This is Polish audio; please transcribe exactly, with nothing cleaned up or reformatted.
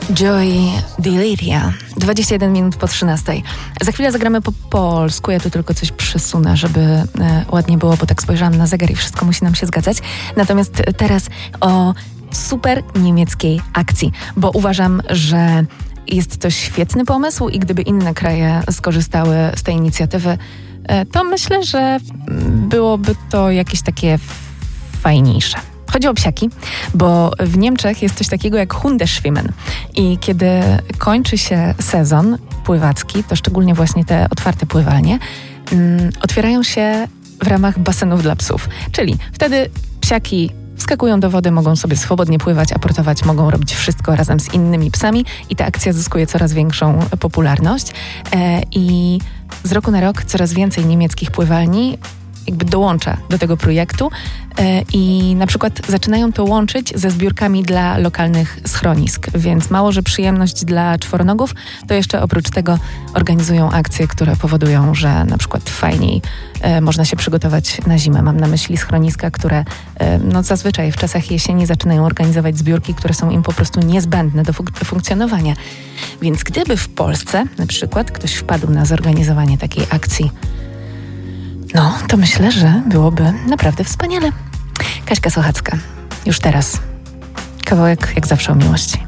Joy Deliria. dwadzieścia jeden minut po trzynastej. Za chwilę zagramy po polsku. Ja tu tylko coś przesunę, żeby e, ładnie było, bo tak spojrzałam na zegar i wszystko musi nam się zgadzać. Natomiast teraz o super niemieckiej akcji, bo uważam, że jest to świetny pomysł i gdyby inne kraje skorzystały z tej inicjatywy, e, to myślę, że byłoby to jakieś takie fajniejsze. Chodzi o psiaki, bo w Niemczech jest coś takiego jak Hundeschwimmen i kiedy kończy się sezon pływacki, to szczególnie właśnie te otwarte pływalnie, mm, otwierają się w ramach basenów dla psów. Czyli wtedy psiaki wskakują do wody, mogą sobie swobodnie pływać, aportować, mogą robić wszystko razem z innymi psami i ta akcja zyskuje coraz większą popularność. E, I z roku na rok coraz więcej niemieckich pływalni jakby dołącza do tego projektu e, i na przykład zaczynają to łączyć ze zbiórkami dla lokalnych schronisk, więc mało, że przyjemność dla czworonogów, to jeszcze oprócz tego organizują akcje, które powodują, że na przykład fajniej e, można się przygotować na zimę. Mam na myśli schroniska, które e, no zazwyczaj w czasach jesieni zaczynają organizować zbiórki, które są im po prostu niezbędne do fun- funkcjonowania. Więc gdyby w Polsce na przykład ktoś wpadł na zorganizowanie takiej akcji, no, to myślę, że byłoby naprawdę wspaniale. Kaśka Sochacka. Już teraz. Kawałek jak zawsze o miłości.